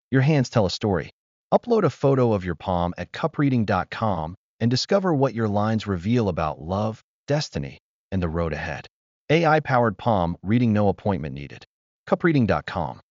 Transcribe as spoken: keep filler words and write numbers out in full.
Your hands tell a story. Upload a photo of your palm at cup reading dot com and discover what your lines reveal about love, destiny, and the road ahead. A I-powered palm reading, no appointment needed. cup reading dot com